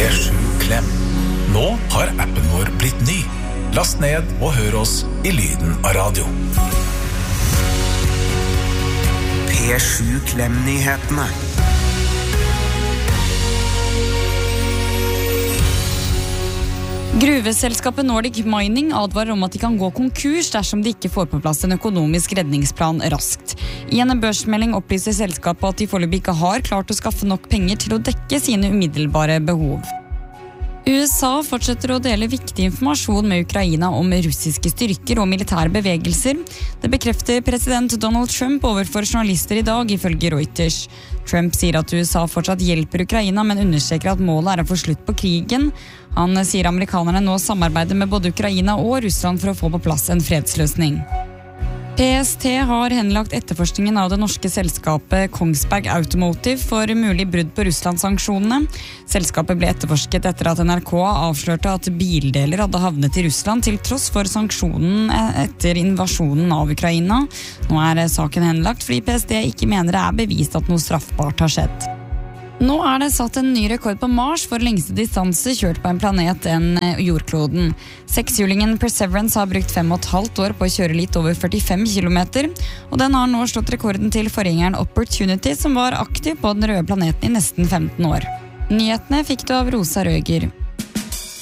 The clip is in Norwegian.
P7 Klem. Nå har appen vår blitt ny. Last ned og hør oss i lyden av radio. P7 Klem-nyhetene. Gruveselskapet Nordic Mining advarer om at de kan gå konkurs dersom de ikke får på plass en økonomisk redningsplan raskt. I en børsmelding opplyser selskapet at de foreløpig ikke har klart å skaffe nok penger til å dekke sine umiddelbare behov. USA fortsetter å dele viktig informasjon med Ukraina om russiske styrker og militære bevegelser. Det bekrefter president Donald Trump overfor journalister i dag, ifølge Reuters. Trump sier at USA fortsatt hjelper Ukraina, men understreker at målet å få slutt på krigen. Han sier amerikanerne nå samarbeider med både Ukraina og Russland for å få på plass en fredsløsning. PST har henlagt etterforskningen av det norske selskapet Kongsberg Automotive for mulig brudd på Russland-sanksjonene. Selskapet ble etterforsket etter at NRK avslørte at bildeler hadde havnet i Russland til tross for sanksjonen etter invasjonen av Ukraina. Nå er saken henlagt fordi PST ikke mener det er bevist at noe straffbart har skjedd. Nå er det satt en ny rekord på Mars for lengste distanse kjørt på en planet enn jordkloden. Sekshjulingen Perseverance har brukt 5,5 år på å kjøre litt over 45 kilometer, og den har nå slått rekorden til forgjengeren Opportunity, som var aktiv på den røde planeten i nesten 15 år. Nyhetene fikk du av Rosa Røger.